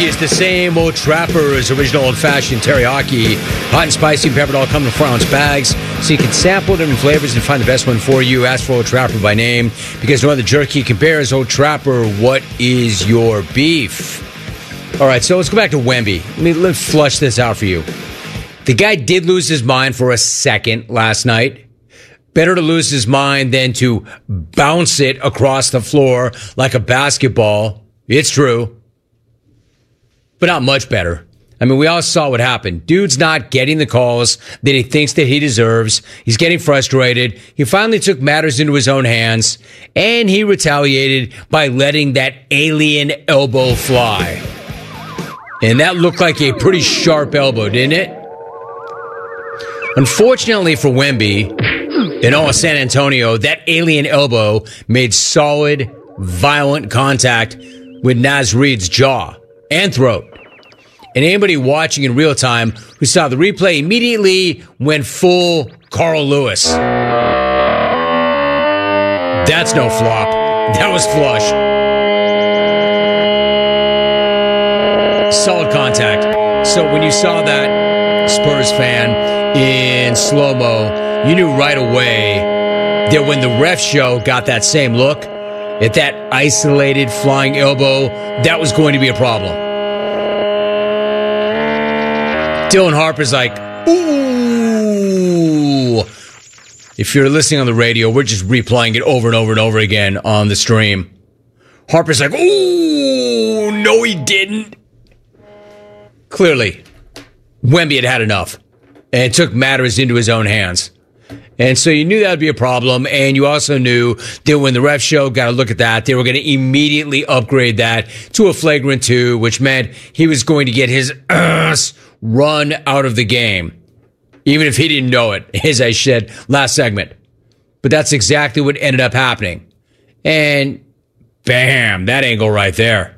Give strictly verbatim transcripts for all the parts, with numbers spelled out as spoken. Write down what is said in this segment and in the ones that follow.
teriyaki is the same old Trapper's original old-fashioned teriyaki. Hot and spicy and peppered all come in four-ounce bags, so you can sample different flavors and find the best one for you. Ask for Old Trapper by name, because no other jerky compares. Old Trapper, what is your beef? All right, so let's go back to Wemby. Let me let's flush this out for you. The guy did lose his mind for a second last night. Better to lose his mind than to bounce it across the floor like a basketball. It's true. But not much better. I mean, we all saw what happened. Dude's not getting the calls that he thinks that he deserves. He's getting frustrated. He finally took matters into his own hands, and he retaliated by letting that alien elbow fly. And that looked like a pretty sharp elbow, didn't it? Unfortunately for Wemby, in all of San Antonio, that alien elbow made solid, violent contact with Naz Reid's jaw and throat. And anybody watching in real time who saw the replay immediately went full Carl Lewis. That's no flop. That was flush. Solid contact. So when you saw that, Spurs fan, in slow-mo, you knew right away that when the ref show got that same look at that isolated flying elbow, that was going to be a problem. Dylan Harper's like, ooh. If you're listening on the radio, we're just replaying it over and over and over again on the stream. Harper's like, ooh, no he didn't. Clearly, Wemby had had enough and took matters into his own hands. And so you knew that would be a problem, and you also knew that when the ref show got a look at that, they were going to immediately upgrade that to a flagrant two, which meant he was going to get his ass run out of the game, even if he didn't know it, as I said last segment. But that's exactly what ended up happening. And bam, that angle right there.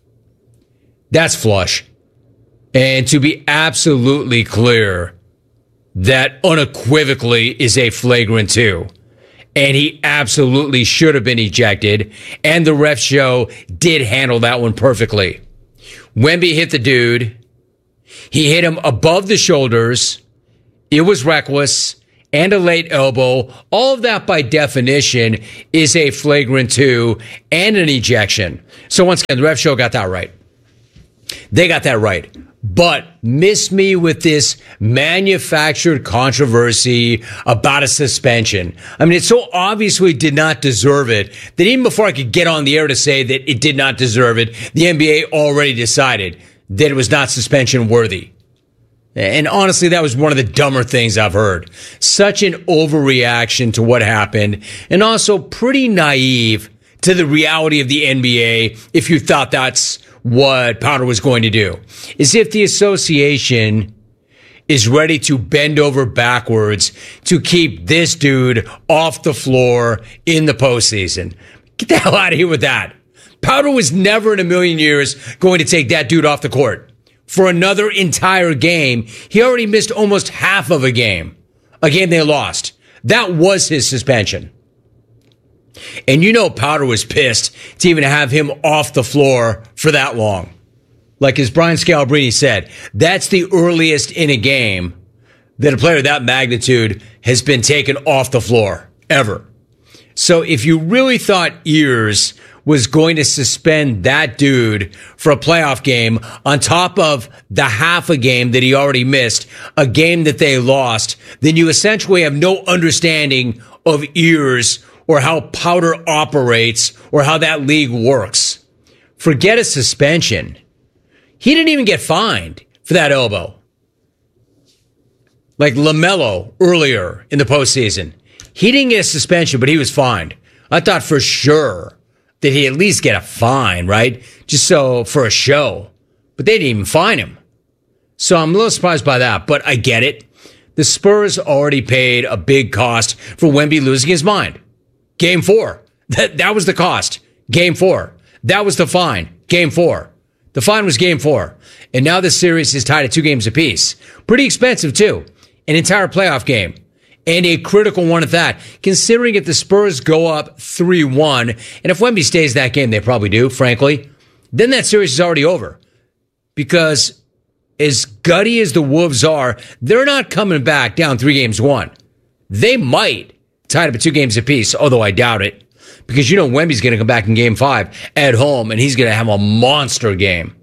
That's flush. And to be absolutely clear, that unequivocally is a flagrant two. And he absolutely should have been ejected. And the ref show did handle that one perfectly. Wemby hit the dude. He hit him above the shoulders. It was reckless and a late elbow. All of that, by definition, is a flagrant two and an ejection. So once again, the ref show got that right. They got that right. But miss me with this manufactured controversy about a suspension. I mean, it so obviously did not deserve it that even before I could get on the air to say that it did not deserve it, the N B A already decided that it was not suspension worthy. And honestly, that was one of the dumber things I've heard. Such an overreaction to what happened, and also pretty naive to the reality of the N B A if you thought that's what Powder was going to do. As if the association is ready to bend over backwards to keep this dude off the floor in the postseason. Get the hell out of here with that. Powder was never in a million years going to take that dude off the court for another entire game. He already missed almost half of a game, a game they lost. That was his suspension. And you know Powder was pissed to even have him off the floor for that long. Like as Brian Scalabrine said, that's the earliest in a game that a player of that magnitude has been taken off the floor, ever. So if you really thought Ears was going to suspend that dude for a playoff game on top of the half a game that he already missed, a game that they lost, then you essentially have no understanding of Ears or how Powder operates, or how that league works. Forget a suspension. He didn't even get fined for that elbow. Like LaMelo earlier in the postseason. He didn't get a suspension, but he was fined. I thought for sure that he'd at least get a fine, right? Just so, for a show. But they didn't even fine him. So I'm a little surprised by that, but I get it. The Spurs already paid a big cost for Wemby losing his mind. Game four. That, that was the cost. Game four. That was the fine. Game four. The fine was game four. And now the series is tied at two games apiece. Pretty expensive, too. An entire playoff game. And a critical one at that, considering if the Spurs go up three one, and if Wemby stays that game, they probably do, frankly, then that series is already over. because as gutty as the Wolves are, they're not coming back down three games one. They might tie it up at two games apiece, although I doubt it, because you know Wemby's going to come back in game five at home, and he's going to have a monster game.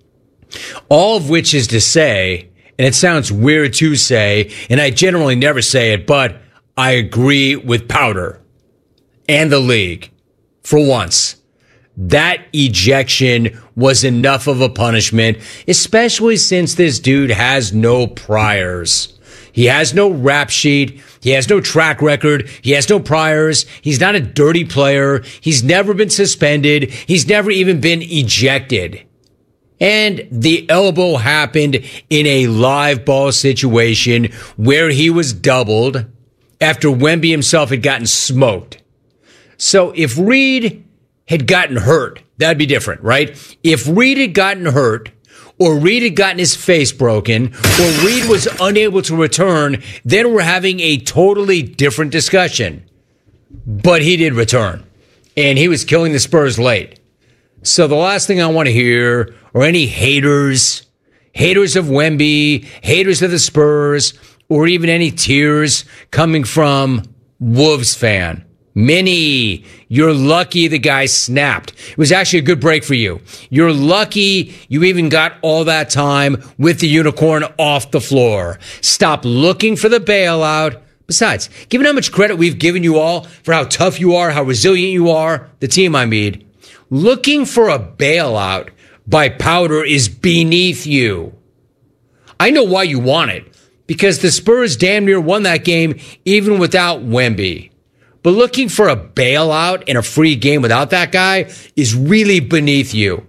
All of which is to say, and it sounds weird to say, and I generally never say it, but I agree with Powder and the league for once. That ejection was enough of a punishment, especially since this dude has no priors. He has no rap sheet. He has no track record. He has no priors. He's not a dirty player. He's never been suspended. He's never even been ejected. And the elbow happened in a live ball situation where he was doubled after Wemby himself had gotten smoked. So if Reed had gotten hurt, that'd be different, right? If Reed had gotten hurt, or Reed had gotten his face broken, or Reed was unable to return, then we're having a totally different discussion. But he did return, and he was killing the Spurs late. So the last thing I want to hear are any haters, haters of Wemby, haters of the Spurs, or even any tears coming from Wolves fan. Minnie, you're lucky the guy snapped. It was actually a good break for you. You're lucky you even got all that time with the unicorn off the floor. Stop looking for the bailout. Besides, given how much credit we've given you all for how tough you are, how resilient you are, the team I mean, looking for a bailout by Powder is beneath you. I know why you want it, because the Spurs damn near won that game even without Wemby. But looking for a bailout in a free game without that guy is really beneath you.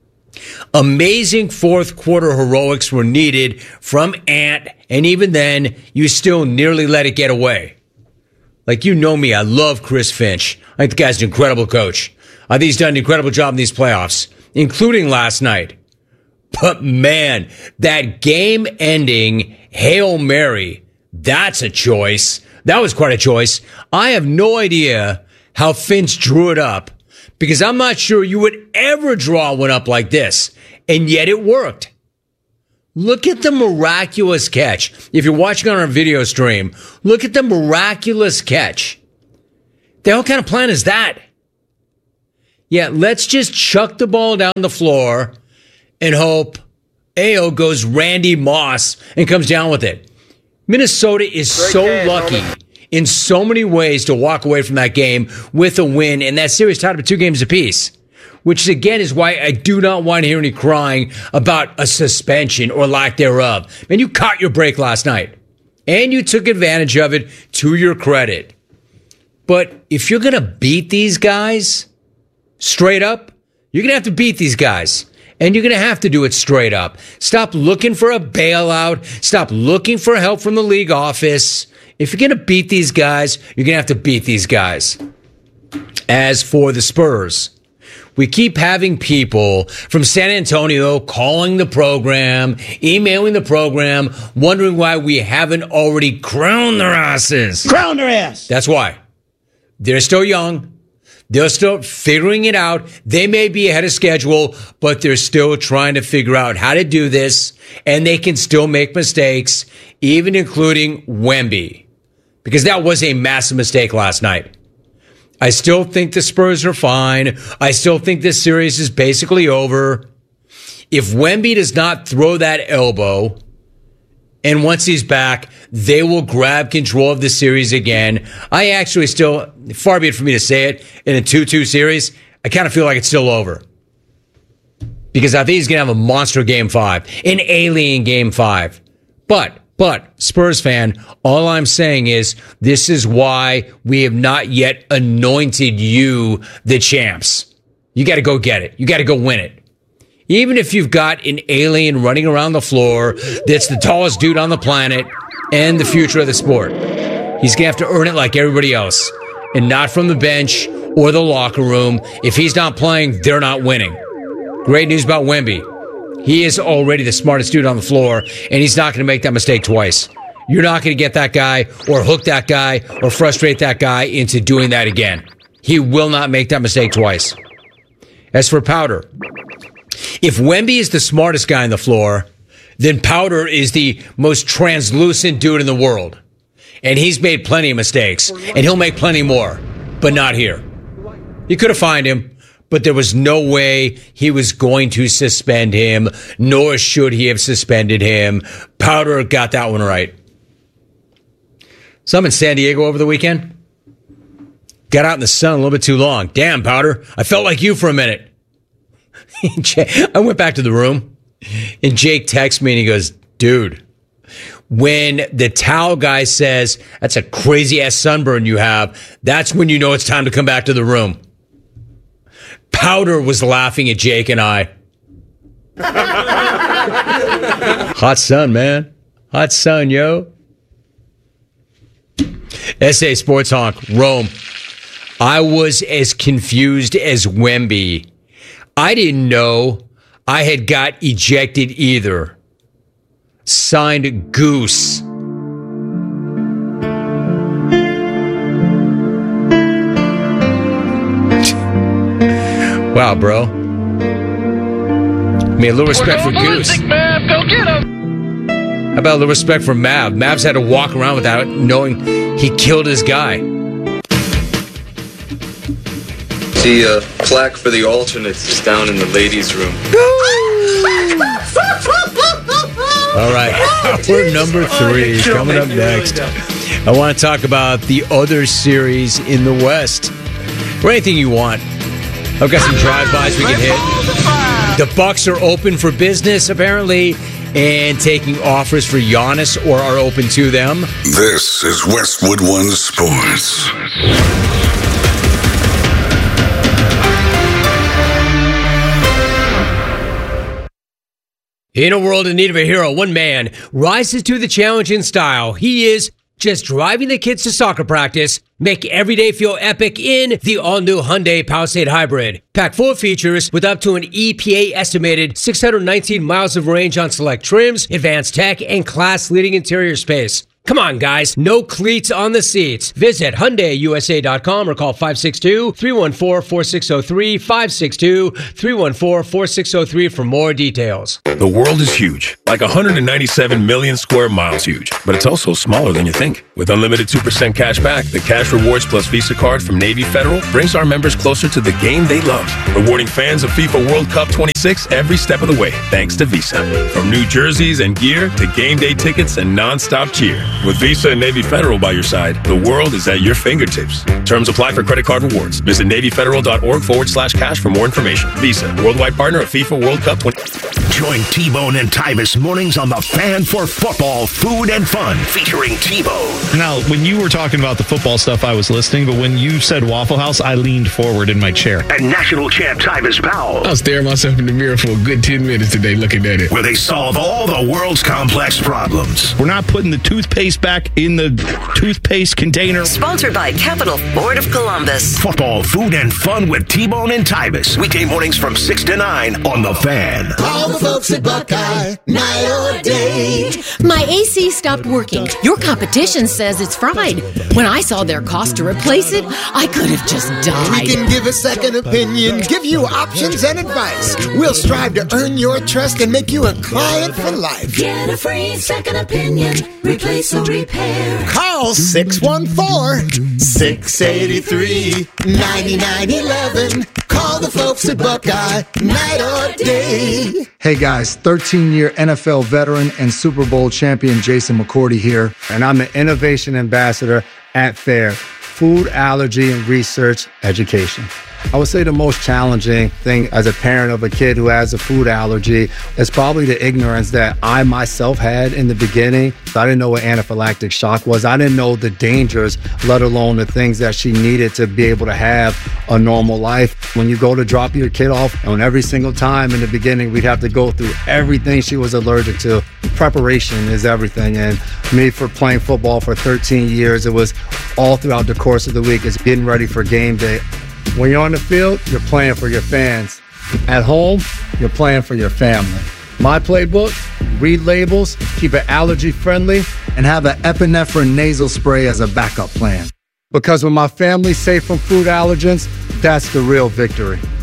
Amazing fourth quarter heroics were needed from Ant, and even then, you still nearly let it get away. Like, you know me, I love Chris Finch. I think the guy's an incredible coach. I think he's done an incredible job in these playoffs, including last night. But man, that game-ending Hail Mary, that's a choice. That was quite a choice. I have no idea how Finch drew it up, because I'm not sure you would ever draw one up like this. And yet it worked. Look at the miraculous catch. If you're watching on our video stream, look at the miraculous catch. The hell kind of plan is that? Yeah, let's just chuck the ball down the floor and hope Ayo goes Randy Moss and comes down with it. Minnesota is Great so game, lucky Roman. in so many ways to walk away from that game with a win, and that series tied up at two games apiece, which again is why I do not want to hear any crying about a suspension or lack thereof. Man, you caught your break last night, and you took advantage of it to your credit. But if you're going to beat these guys straight up, you're going to have to beat these guys. And you're going to have to do it straight up. Stop looking for a bailout. Stop looking for help from the league office. If you're going to beat these guys, you're going to have to beat these guys. As for the Spurs, we keep having people from San Antonio calling the program, emailing the program, wondering why we haven't already crowned their asses. Crown their ass. That's why. They're still young. They're still figuring it out. They may be ahead of schedule, but they're still trying to figure out how to do this, and they can still make mistakes, even including Wemby, because that was a massive mistake last night. I still think the Spurs are fine. I still think this series is basically over. If Wemby does not throw that elbow, and once he's back, they will grab control of the series again. I actually still, far be it for me to say it, in a two two series, I kind of feel like it's still over. Because I think he's going to have a monster game five, an alien game five. But, but, Spurs fan, all I'm saying is this is why we have not yet anointed you the champs. You got to go get it. You got to go win it. Even if you've got an alien running around the floor that's the tallest dude on the planet and the future of the sport, he's going to have to earn it like everybody else, and not from the bench or the locker room. If he's not playing, they're not winning. Great news about Wemby. He is already the smartest dude on the floor, and he's not going to make that mistake twice. You're not going to get that guy or hook that guy or frustrate that guy into doing that again. He will not make that mistake twice. As for Powder, If Wemby is the smartest guy on the floor, then Powder is the most translucent dude in the world. And he's made plenty of mistakes, and he'll make plenty more, but not here. You could have fined him, but there was no way he was going to suspend him, nor should he have suspended him. Powder got that one right. So I'm in San Diego over the weekend. Got out in the sun a little bit too long. Damn, Powder. I felt like you for a minute. I went back to the room, and Jake texts me, and he goes, dude, when the towel guy says, that's a crazy-ass sunburn you have, that's when you know it's time to come back to the room. Powder was laughing at Jake and I. Hot sun, man. Hot sun, yo. S A Sports Honk, Rome. I was as confused as Wemby. I didn't know I had got ejected either. Signed, Goose. Wow, bro. I mean, a little respect for Goose. Mav, go get him. How about a little respect for Mav? Mav's had to walk around without knowing he killed his guy. The uh, plaque for the alternates is down in the ladies' room. All right, hour number three coming up next. I want to talk about the other series in the West. Or anything you want. I've got some drive-bys we can hit. The Bucks are open for business, apparently, and taking offers for Giannis or are open to them. This is Westwood One Sports. In a world in need of a hero, one man rises to the challenge in style. He is just driving the kids to soccer practice, make every day feel epic in the all-new Hyundai Palisade Hybrid. Packed full of features with up to an E P A-estimated six hundred nineteen miles of range on select trims, advanced tech, and class-leading interior space. Come on, guys. No cleats on the seats. Visit Hyundai U S A dot com or call five six two, three one four, four six zero three, five six two, three one four, four six zero three for more details. The world is huge, like one hundred ninety-seven million square miles huge, but it's also smaller than you think. With unlimited two percent cash back, the Cash Rewards Plus Visa card from Navy Federal brings our members closer to the game they love, rewarding fans of FIFA World Cup twenty-six every step of the way, thanks to Visa. From new jerseys and gear to game day tickets and nonstop cheer. With Visa and Navy Federal by your side, the world is at your fingertips. Terms apply for credit card rewards. Visit NavyFederal.org forward slash cash for more information. Visa, worldwide partner of FIFA World Cup twenty. Join T-Bone and Tyvis mornings on the Fan for Football, Food and Fun, featuring T-Bone. Now, when you were talking about the football stuff, I was listening, but when you said Waffle House, I leaned forward in my chair. And national champ Tyvis Powell. I was staring myself in the mirror for a good ten minutes today looking at it. Where they solve all the world's complex problems. We're not putting the toothpaste back in the toothpaste container. Sponsored by Capital Ford of Columbus. Football, Food and Fun with T-Bone and Tyvis. Weekday mornings from six to nine on The Fan. All the folks at Buckeye, night or day. My A C stopped working. Your competition says it's fried. When I saw their cost to replace it, I could have just died. We can give a second opinion, give you options and advice. We'll strive to earn your trust and make you a client for life. Get a free second opinion. Replace or repair. Call six one four, six eight three, nine nine one one. Call the folks at Buckeye, night or day. Hey guys, thirteen-year N F L veteran and Super Bowl champion Jason McCourty here, and I'm the Innovation Ambassador at FAIR, Food Allergy and Research Education. I would say the most challenging thing as a parent of a kid who has a food allergy is probably the ignorance that I myself had in the beginning. I didn't know what anaphylactic shock was. I didn't know the dangers, let alone the things that she needed to be able to have a normal life. When you go to drop your kid off, and every single time in the beginning, we'd have to go through everything she was allergic to. Preparation is everything. And me, for playing football for thirteen years, it was all throughout the course of the week. It's getting ready for game day. When you're on the field, you're playing for your fans. At home, you're playing for your family. My playbook, read labels, keep it allergy friendly, and have an epinephrine nasal spray as a backup plan. Because when my family's safe from food allergens, that's the real victory.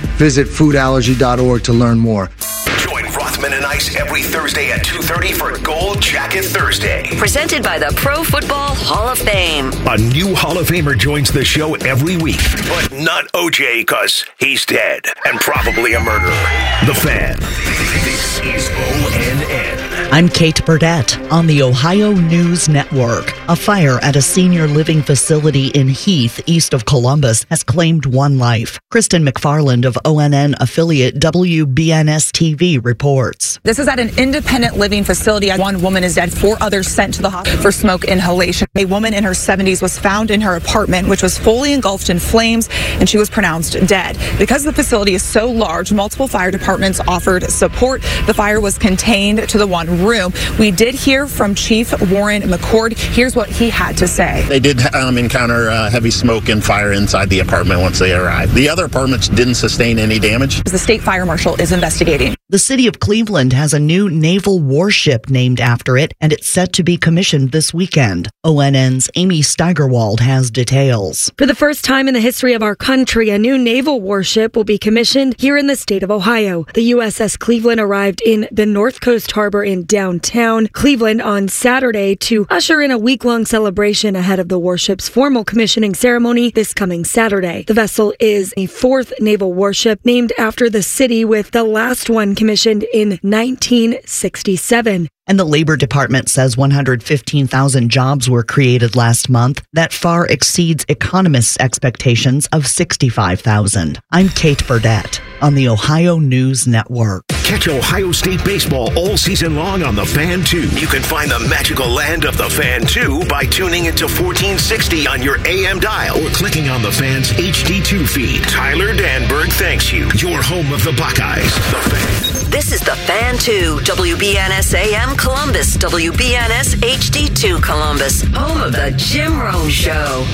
Visit food allergy dot org to learn more. Join Rothman and Ice every Thursday at two thirty for Gold Jacket Thursday. Presented by the Pro Football Hall of Fame. A new Hall of Famer joins the show every week, but not O J because he's dead and probably a murderer. The Fan. This is O N N. I'm Kate Burdett on the Ohio News Network. A fire at a senior living facility in Heath, east of Columbus, has claimed one life. Kristen McFarland of O N N affiliate W B N S T V reports. This is at an independent living facility. One woman is dead, four others sent to the hospital for smoke inhalation. A woman in her seventies was found in her apartment, which was fully engulfed in flames, and she was pronounced dead. Because the facility is so large, multiple fire departments offered support. The fire was contained to the one room. We did hear from Chief Warren McCord. Here's what he had to say. They did um, encounter uh, heavy smoke and fire inside the apartment once they arrived. The other apartments didn't sustain any damage. The state fire marshal is investigating. The city of Cleveland has a new naval warship named after it, and it's set to be commissioned this weekend. O N N's Amy Steigerwald has details. For the first time in the history of our country, a new naval warship will be commissioned here in the state of Ohio. The U S S Cleveland arrived in the North Coast Harbor in downtown Cleveland on Saturday to usher in a week-long celebration ahead of the warship's formal commissioning ceremony this coming Saturday. The vessel is a fourth naval warship named after the city, with the last one commissioned in nineteen sixty-seven. And the Labor Department says one hundred fifteen thousand jobs were created last month. That far exceeds economists' expectations of sixty-five thousand. I'm Kate Burdett on the Ohio News Network. Catch Ohio State baseball all season long on The Fan two. You can find the magical land of The Fan two by tuning into fourteen sixty on your A M dial or clicking on The Fan's H D two feed. Tyler Danberg thanks you. Your home of the Buckeyes. The Fan. This is The Fan two, W B N S A M Columbus, W B N S H D two Columbus, home of the Jim Rome Show.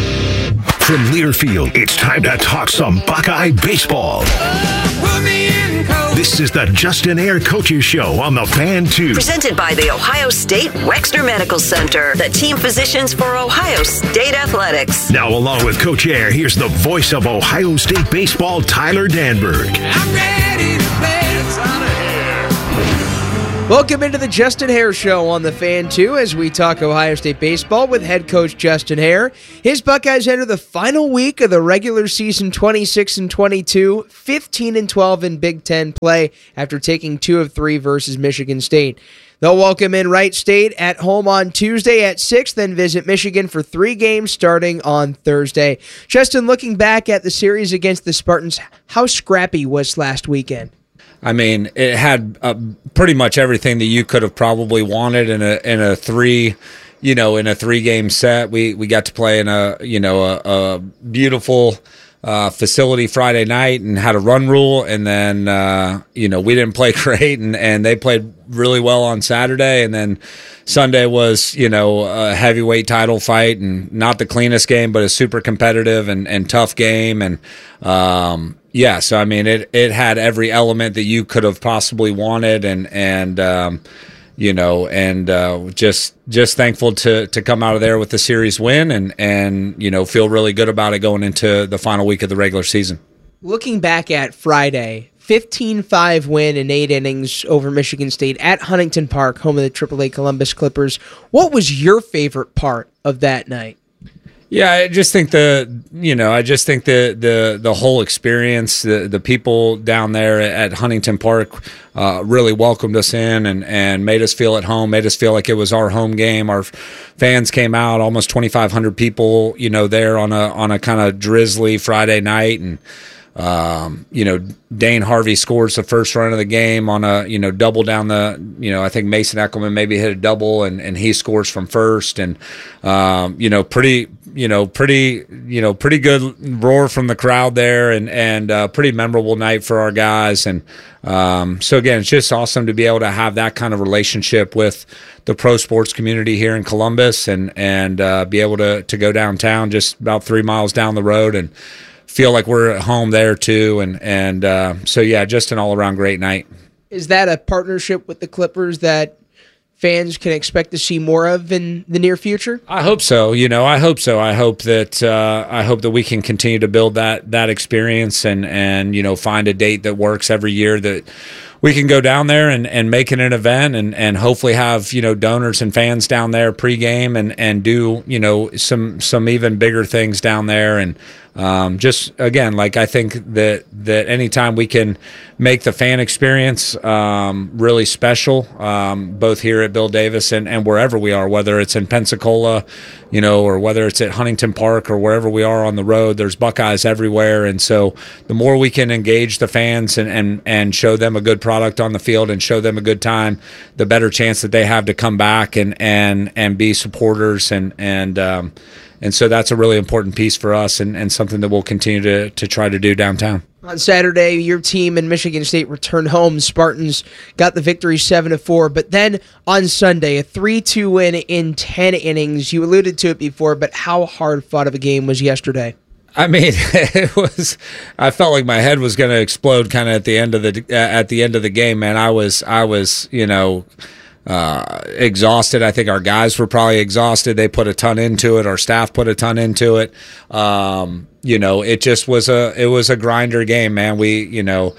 From Learfield, it's time to talk some Buckeye baseball. This is the Justin Air Coaches Show on The Fan two. Presented by the Ohio State Wexner Medical Center, the team physicians for Ohio State Athletics. Now, along with Coach Air, here's the voice of Ohio State baseball, Tyler Danberg. I'm ready to play. It's out of here. Welcome into the Justin Hare Show on The Fan two as we talk Ohio State baseball with head coach Justin Hare. His Buckeyes enter the final week of the regular season, twenty-six and twenty-two, fifteen and twelve in Big Ten play after taking two of three versus Michigan State. They'll welcome in Wright State at home on Tuesday at six, then visit Michigan for three games starting on Thursday. Justin, looking back at the series against the Spartans, how scrappy was last weekend? I mean, it had uh, pretty much everything that you could have probably wanted in a in a three, you know, in a three game set. We we got to play in a you know a, a beautiful uh, facility Friday night and had a run rule, and then uh, you know we didn't play great, and, and they played really well on Saturday, and then Sunday was you know a heavyweight title fight, and not the cleanest game, but a super competitive and, and tough game, and. Um, Yeah, so I mean, it, it had every element that you could have possibly wanted, and and um, you know, and uh, just just thankful to to come out of there with the series win, and and you know, feel really good about it going into the final week of the regular season. Looking back at Friday, fifteen five win in eight innings over Michigan State at Huntington Park, home of the triple A Columbus Clippers. What was your favorite part of that night? Yeah, I just think the you know I just think the the the whole experience, the the people down there at Huntington Park uh, really welcomed us in and and made us feel at home, made us feel like it was our home game. Our fans came out, almost twenty-five hundred people, you know, there on a on a kind of drizzly Friday night, and um, you know Dane Harvey scores the first run of the game on a you know double down the you know I think Mason Eckelman maybe hit a double, and and he scores from first, and um, you know pretty. You know, pretty, you know, pretty good roar from the crowd there, and and uh, pretty memorable night for our guys. And um, so again, it's just awesome to be able to have that kind of relationship with the pro sports community here in Columbus, and and uh, be able to to go downtown, just about three miles down the road, and feel like we're at home there too. And and uh, so yeah, just an all around great night. Is that a partnership with the Clippers that fans can expect to see more of in the near future? I hope so. You know, I hope so. I hope that uh, I hope that we can continue to build that that experience and and you know find a date that works every year that we can go down there and, and make it an event and, and hopefully have, you know, donors and fans down there pregame and, and do, you know, some some even bigger things down there. And um, just, again, like I think that, that anytime we can make the fan experience um, really special, um, both here at Bill Davis and, and wherever we are, whether it's in Pensacola, you know, or whether it's at Huntington Park or wherever we are on the road, there's Buckeyes everywhere. And so the more we can engage the fans and, and, and show them a good product on the field and show them a good time, the better chance that they have to come back and, and, and be supporters. And, and, um, and so that's a really important piece for us and, and something that we'll continue to, to try to do downtown. On Saturday, your team and Michigan State returned home. Spartans got the victory seven to four. But then on Sunday, a three two win in ten innings. You alluded to it before, but how hard fought of a game was yesterday? I mean, it was. I felt like my head was going to explode kind of at the end of the at the end of the game. Man, I was I was you know uh, exhausted. I think our guys were probably exhausted. They put a ton into it. Our staff put a ton into it. Um, you know, it just was a it was a grinder game, man. We you know.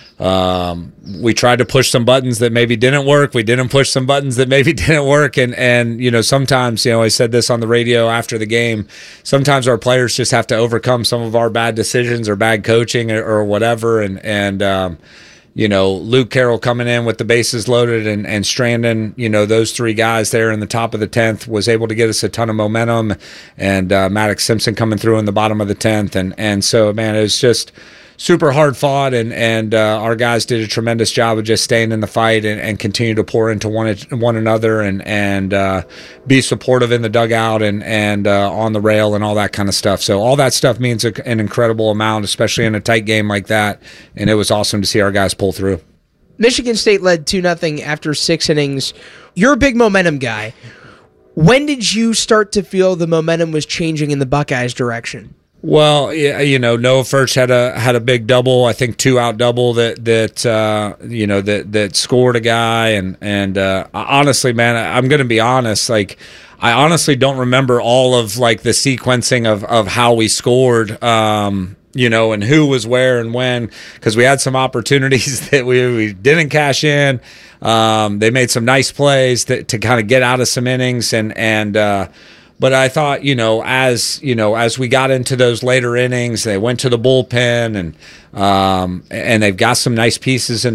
Um, we tried to push some buttons that maybe didn't work. We didn't push some buttons that maybe didn't work. And, and, you know, sometimes, you know, I said this on the radio after the game, sometimes our players just have to overcome some of our bad decisions or bad coaching or, or whatever. And, and, um, you know, Luke Carroll coming in with the bases loaded and, and Strandon, you know, those three guys there in the top of the tenth was able to get us a ton of momentum. And, uh, Maddox Simpson coming through in the bottom of the tenth. And, and so, man, it was just super hard fought, and and uh, our guys did a tremendous job of just staying in the fight and, and continue to pour into one one another and and uh, be supportive in the dugout and and uh, on the rail and all that kind of stuff. So all that stuff means a, an incredible amount, especially in a tight game like that. And it was awesome to see our guys pull through. Michigan State led two nothing after six innings. You're a big momentum guy. When did you start to feel the momentum was changing in the Buckeyes' direction? Well, yeah, you know, Noah Furch had a had a big double. I think two out double that that uh, you know that that scored a guy, and and uh, honestly, man, I'm going to be honest. Like, I honestly don't remember all of like the sequencing of of how we scored. Um, you know, and who was where and when, because we had some opportunities that we we didn't cash in. Um, they made some nice plays to to kind of get out of some innings, and and. Uh, But I thought, you know, as you know, as we got into those later innings, they went to the bullpen, and um, and they've got some nice pieces in